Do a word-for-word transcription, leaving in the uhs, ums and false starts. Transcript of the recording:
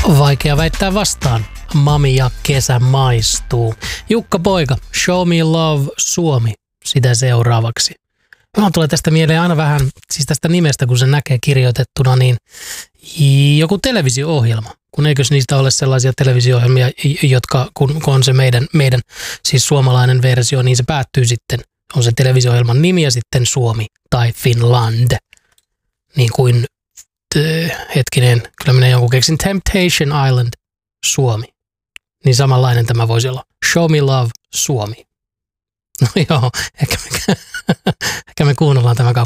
Vaikea väittää vastaan. Mami ja kesä maistuu. Jukka Poika, Show Me Love Suomi, sitä seuraavaksi. Minulla tulee tästä mieleen aina vähän, siis tästä nimestä, kun se näkee kirjoitettuna, niin joku televisio-ohjelma. Kun eikös niistä ole sellaisia televisio-ohjelmia, jotka kun, kun on se meidän, meidän siis suomalainen versio, niin se päättyy sitten, on se televisio-ohjelman nimi ja sitten Suomi tai Finland. Niin kuin, t- hetkinen, kyllä minä jonkun keksin, Temptation Island Suomi. Niin samanlainen tämä voisi olla. Show Me Love Suomi. No joo, ehkä me, ehkä me kuunnellaan tämä kappale.